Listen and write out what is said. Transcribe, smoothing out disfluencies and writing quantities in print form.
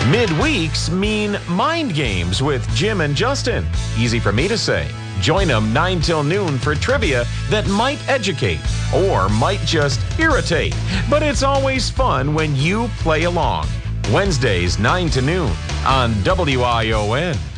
Midweeks mean mind games with Jim and Justin. Easy for me to say. Join them 9 till noon for trivia that might educate or might just irritate. But it's always fun when you play along. Wednesdays 9 to noon on WION.